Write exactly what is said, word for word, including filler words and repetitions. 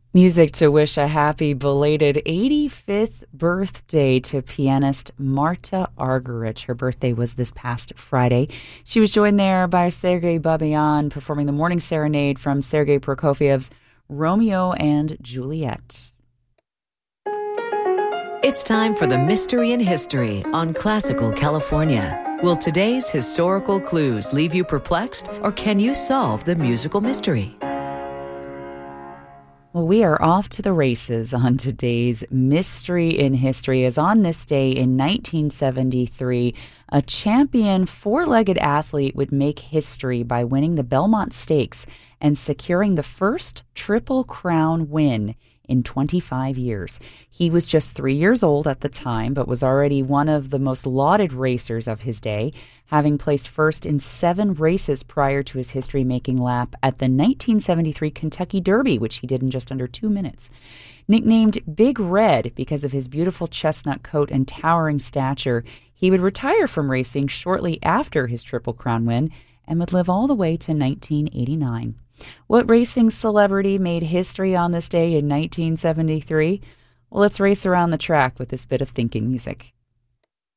Music to wish a happy belated eighty-fifth birthday to pianist Marta Argerich. Her birthday was this past Friday. She was joined there by Sergei Babayan performing the morning serenade from Sergei Prokofiev's Romeo and Juliet. It's time for the Mystery in History on Classical California. Will today's historical clues leave you perplexed, or can you solve the musical mystery? Well, we are off to the races on today's Mystery in History, as on this day in nineteen seventy-three, a champion four-legged athlete would make history by winning the Belmont Stakes and securing the first Triple Crown win in twenty-five years. He was just three years old at the time, but was already one of the most lauded racers of his day, having placed first in seven races prior to his history-making lap at the nineteen seventy-three Kentucky Derby, which he did in just under two minutes. Nicknamed Big Red because of his beautiful chestnut coat and towering stature, he would retire from racing shortly after his Triple Crown win and would live all the way to nineteen eighty-nine. What racing celebrity made history on this day in nineteen seventy-three? Well, let's race around the track with this bit of thinking music.